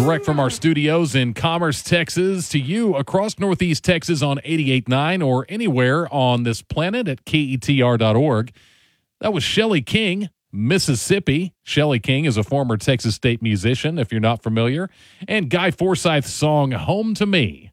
Direct from our studios in Commerce, Texas, to you across Northeast Texas on 88.9 or anywhere on this planet at KETR.org. That was Shelley King, Mississippi. Shelley King is a former Texas State musician, if you're not familiar. And Guy Forsyth's song, Home to Me.